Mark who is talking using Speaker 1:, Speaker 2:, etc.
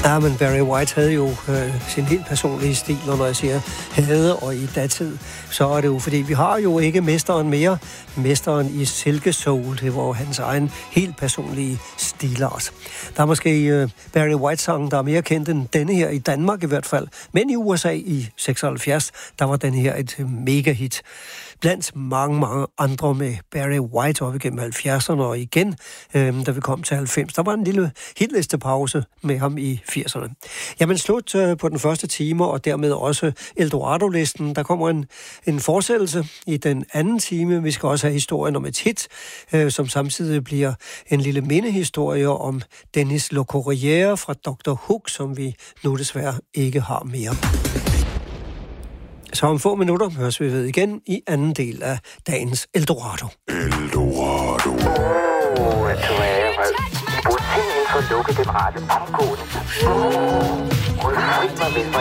Speaker 1: Ja, men Barry White havde jo sin helt personlige stil, og når jeg siger havde og i datid, så er det jo, fordi vi har jo ikke mesteren mere. Mesteren i Silkesoul, det var jo hans egen helt personlige stilart. Der er måske Barry White-sangen, der er mere kendt end denne her, i Danmark i hvert fald. Men i USA i 76, der var den her et mega-hit. Blandt mange andre med Barry White op igennem 70'erne, og igen, da vi kom til 90. Der var en lille hitlistepause med ham i 80'erne. Jamen slut på den første time, og dermed også Eldorado-listen. Der kommer en fortsættelse i den anden time. Vi skal også have historien om et hit, som samtidig bliver en lille mindehistorie om Dennis Le Courrier fra Dr. Hook, som vi nu desværre ikke har mere. Så om få minutter høres vi ved igen i anden del af dagens Eldorado.
Speaker 2: Eldorado. Butikken for lukke den rette omgående. Fri mig, hvis